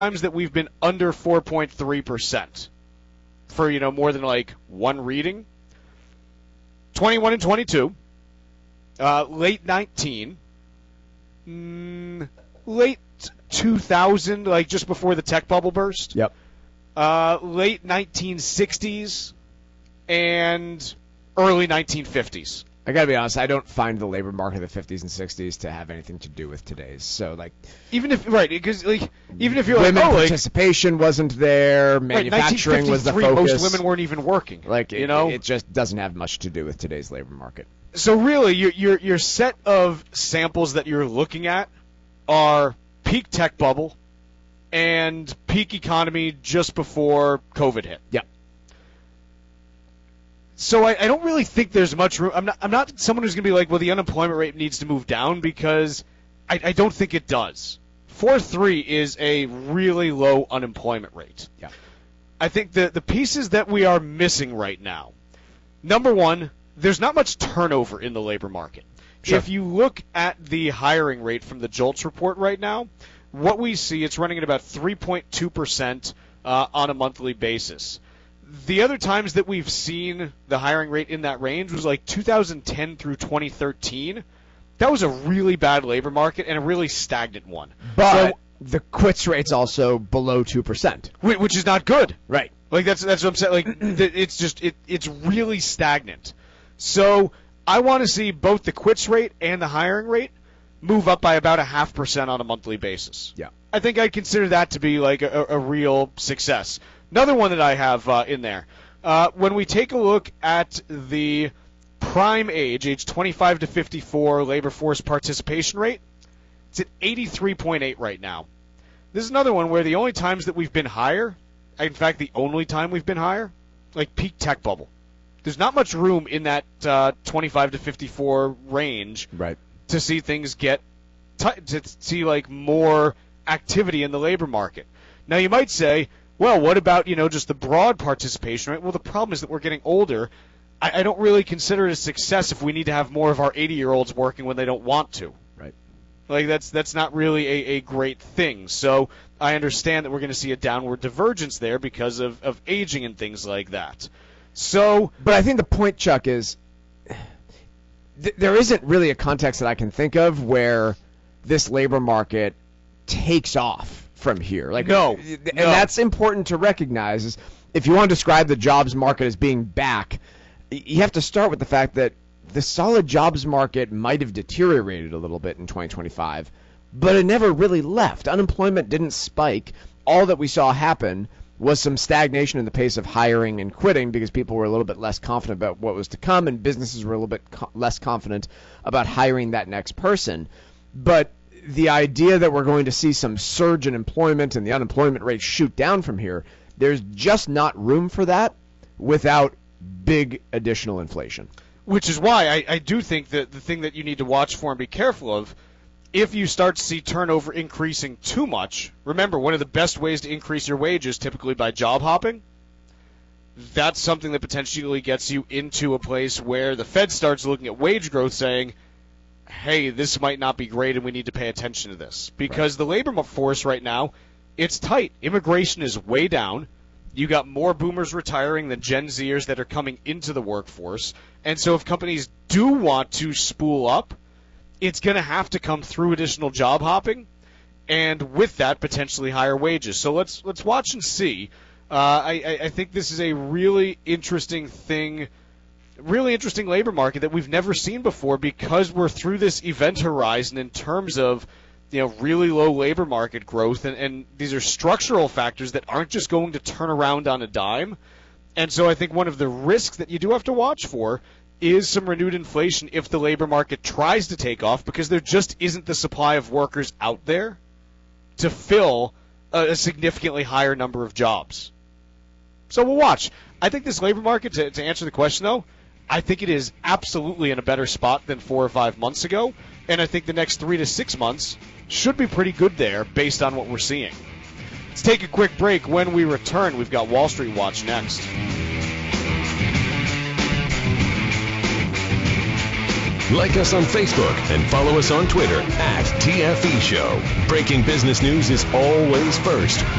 times that we've been under 4.3% for, more than like one reading. 21 and 22. Late 19. Late 2000, like just before the tech bubble burst. Yep. Late 1960s and early 1950s. I gotta be honest, I don't find the labor market of the 50s and 60s to have anything to do with today's. So, even if you're women participation wasn't there, manufacturing was the focus. Most women weren't even working. It just doesn't have much to do with today's labor market. So really, your set of samples that you're looking at are peak tech bubble and peak economy just before COVID hit. Yeah. So I don't really think there's much room. I'm not someone who's going to be like, well, the unemployment rate needs to move down, because I don't think it does. 4.3 is a really low unemployment rate. Yeah. I think the pieces that we are missing right now, number one, there's not much turnover in the labor market. Sure. If you look at the hiring rate from the JOLTS report right now, what we see, it's running at about 3.2% on a monthly basis. The other times that we've seen the hiring rate in that range was like 2010 through 2013. That was a really bad labor market and a really stagnant one. But the quits rate's also below 2%. Which is not good. Right. Like that's what I'm saying. Like it's just it's really stagnant. So I want to see both the quits rate and the hiring rate move up by about 0.5% on a monthly basis. Yeah. I think I'd consider that to be like a real success. Another one that I have in there, when we take a look at the prime age 25 to 54 labor force participation rate, it's at 83.8 right now. This is another one where the only times that we've been higher, in fact the only time we've been higher, like peak tech bubble. There's not much room in that 25 to 54 range to see things to see like more activity in the labor market. Now you might say, well, what about, just the broad participation rate? Well, the problem is that we're getting older. I don't really consider it a success if we need to have more of our 80-year-olds working when they don't want to. Right. Like, that's not really a great thing. So I understand that we're going to see a downward divergence there because of aging and things like that. So, but I think the point, Chuck, is there isn't really a context that I can think of where this labor market takes off from here. No. That's important to recognize. Is if you want to describe the jobs market as being back, you have to start with the fact that the solid jobs market might have deteriorated a little bit in 2025, but it never really left. Unemployment didn't spike. All that we saw happen was some stagnation in the pace of hiring and quitting because people were a little bit less confident about what was to come, and businesses were a little bit less confident about hiring that next person. But the idea that we're going to see some surge in employment and the unemployment rate shoot down from here, there's just not room for that without big additional inflation. Which is why I do think that the thing that you need to watch for and be careful of, if you start to see turnover increasing too much, remember, one of the best ways to increase your wages typically by job hopping. That's something that potentially gets you into a place where the Fed starts looking at wage growth saying, hey, this might not be great and we need to pay attention to this. Because the labor force right now, it's tight. Immigration is way down. You got more boomers retiring than Gen Zers that are coming into the workforce. And so if companies do want to spool up, it's going to have to come through additional job hopping, and with that, potentially higher wages. So let's watch and see. I think this is a really interesting thing, really interesting labor market that we've never seen before because we're through this event horizon in terms of really low labor market growth, and these are structural factors that aren't just going to turn around on a dime. And so I think one of the risks that you do have to watch for is some renewed inflation if the labor market tries to take off, because there just isn't the supply of workers out there to fill a significantly higher number of jobs. So we'll watch. I think this labor market, to answer the question though, I think it is absolutely in a better spot than 4 or 5 months ago, and I think the next 3 to 6 months should be pretty good there based on what we're seeing. Let's take a quick break. When we return, we've got Wall Street Watch next. Like us on Facebook and follow us on Twitter @TFE Show. Breaking business news is always first.